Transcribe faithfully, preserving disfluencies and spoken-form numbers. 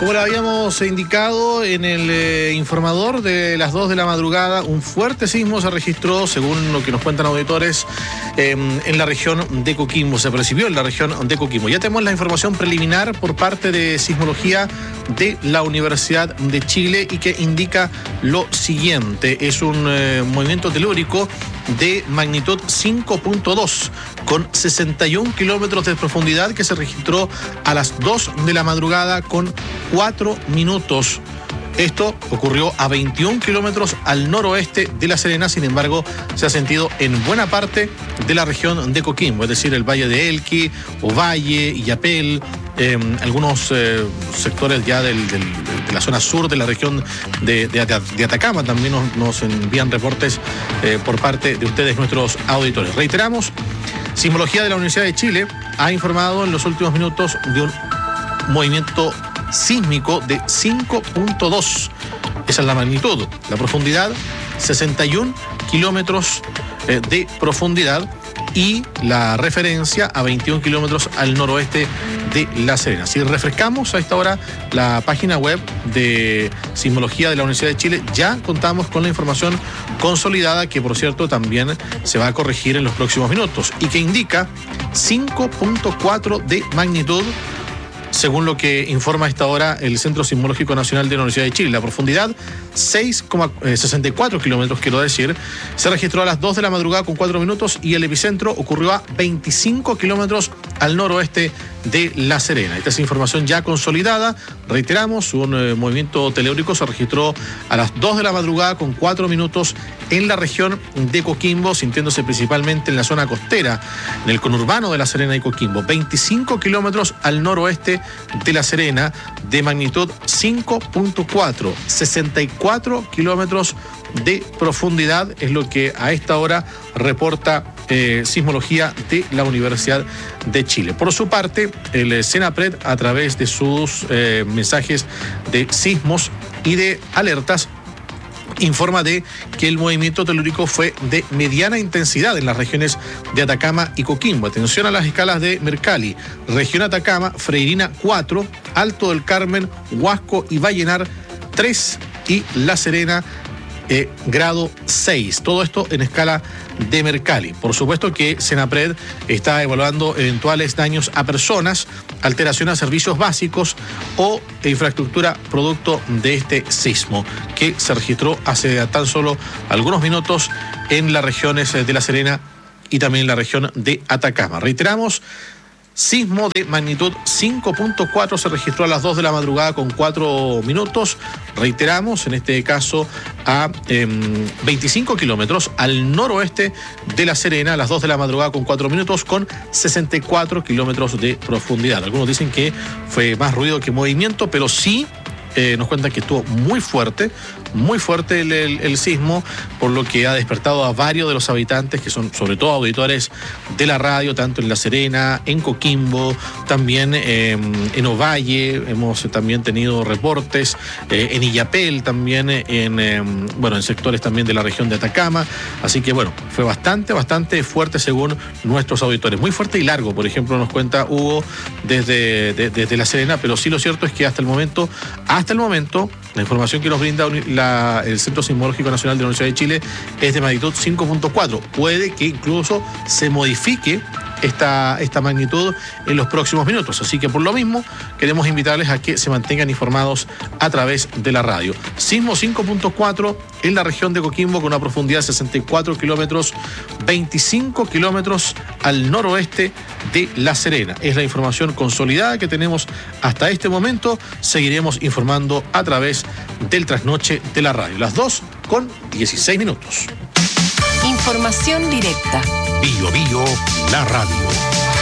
Como le habíamos indicado en el eh, informador de las dos de la madrugada, un fuerte sismo se registró, según lo que nos cuentan auditores, eh, en la región de Coquimbo. Se percibió en la región de Coquimbo. Ya tenemos la información preliminar por parte de Sismología de la Universidad de Chile y que indica lo siguiente. Es un eh, movimiento telúrico de magnitud cinco punto dos con sesenta y un kilómetros de profundidad que se registró a las dos de la madrugada con cuatro minutos. Esto ocurrió a veintiún kilómetros al noroeste de La Serena, sin embargo, se ha sentido en buena parte de la región de Coquimbo, es decir, el Valle de Elqui, Ovalle, Illapel, eh, algunos eh, sectores ya del, del, de la zona sur de la región de, de, de Atacama. También nos, nos envían reportes eh, por parte de ustedes, nuestros auditores. Reiteramos, Sismología de la Universidad de Chile ha informado en los últimos minutos de un movimiento sísmico de cinco punto dos. Esa es la magnitud. La profundidad, sesenta y un kilómetros eh, de profundidad, y la referencia a veintiún kilómetros al noroeste de La Serena. Si refrescamos a esta hora la página web de Sismología de la Universidad de Chile, ya contamos con la información consolidada, que por cierto también se va a corregir en los próximos minutos, y que indica cinco punto cuatro de magnitud, según lo que informa a esta hora el Centro Sismológico Nacional de la Universidad de Chile. La profundidad, seis coma sesenta y cuatro kilómetros, quiero decir, se registró a las dos de la madrugada con cuatro minutos y el epicentro ocurrió a veinticinco kilómetros al noroeste de La Serena. Esta es información ya consolidada. Reiteramos, un eh, movimiento telúrico se registró a las dos de la madrugada con cuatro minutos en la región de Coquimbo, sintiéndose principalmente en la zona costera, en el conurbano de La Serena y Coquimbo. veinticinco kilómetros al noroeste de La Serena, de magnitud cinco punto cuatro, sesenta y cuatro kilómetros de profundidad, es lo que a esta hora reporta eh, Sismología de la Universidad de Chile. Por su parte, el CENAPRED, a través de sus eh, mensajes de sismos y de alertas, informa de que el movimiento telúrico fue de mediana intensidad en las regiones de Atacama y Coquimbo. Atención a las escalas de Mercalli: región Atacama, Freirina cuatro, Alto del Carmen, Huasco y Vallenar tres, y La Serena Eh, grado seis. Todo esto en escala de Mercalli. Por supuesto que CENAPRED está evaluando eventuales daños a personas, alteración a servicios básicos o infraestructura producto de este sismo que se registró hace tan solo algunos minutos en las regiones de La Serena y también en la región de Atacama. Reiteramos, sismo de magnitud cinco punto cuatro se registró a las dos de la madrugada con cuatro minutos. Reiteramos, en este caso a eh, veinticinco kilómetros al noroeste de La Serena, a las dos de la madrugada con cuatro minutos, con sesenta y cuatro kilómetros de profundidad. Algunos dicen que fue más ruido que movimiento, pero sí eh, nos cuentan que estuvo muy fuerte, muy fuerte el, el, el sismo, por lo que ha despertado a varios de los habitantes, que son sobre todo auditores de la radio, tanto en La Serena, en Coquimbo, también eh, en Ovalle. Hemos también tenido reportes eh, en Illapel, también en, eh, bueno, en sectores también de la región de Atacama. Así que bueno, fue bastante, bastante fuerte según nuestros auditores. Muy fuerte y largo, por ejemplo, nos cuenta Hugo desde, de, desde La Serena, pero sí lo cierto es que hasta el momento, hasta el momento, la información que nos brinda la, el Centro Sismológico Nacional de la Universidad de Chile es de magnitud cinco punto cuatro. Puede que incluso se modifique esta, esta magnitud en los próximos minutos. Así que por lo mismo queremos invitarles a que se mantengan informados a través de la radio. Sismo cinco punto cuatro en la región de Coquimbo, con una profundidad de sesenta y cuatro kilómetros, veinticinco kilómetros al noroeste de La Serena. Es la información consolidada que tenemos hasta este momento. Seguiremos informando a través del trasnoche de la radio. Las dos con dieciséis minutos. Información directa. Bio Bio, la radio.